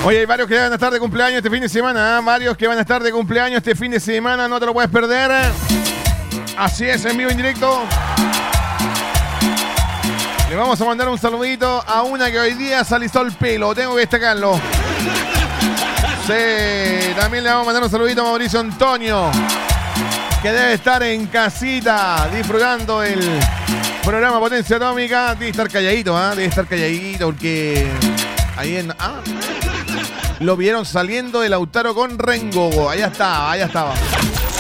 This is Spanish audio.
Oye, hay varios que van a estar de cumpleaños este fin de semana, ¿eh? Varios que van a estar de cumpleaños este fin de semana, no te lo puedes perder. Así es, en vivo, en directo. Le vamos a mandar un saludito a una que hoy día se alisó el pelo, tengo que destacarlo. Sí, también le vamos a mandar un saludito a Mauricio Antonio, que debe estar en casita disfrutando el programa Potencia Atómica. Debe estar calladito, ¿eh? Debe estar calladito porque ahí lo vieron saliendo de Lautaro con Rengo. Allá estaba.